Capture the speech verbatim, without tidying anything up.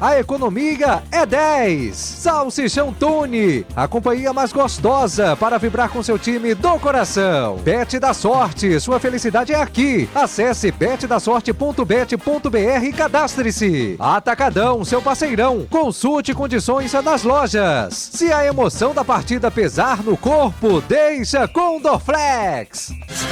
a economia é dez. Salsichão Tune, a companhia mais gostosa para vibrar com seu time do coração. Bet da Sorte, sua felicidade é aqui. Acesse bet da sorte ponto bet ponto br e cadastre-se. Atacadão, seu parceirão. Consulte condições nas lojas. Se a emoção da partida pesar no corpo, deixa com Dorflex.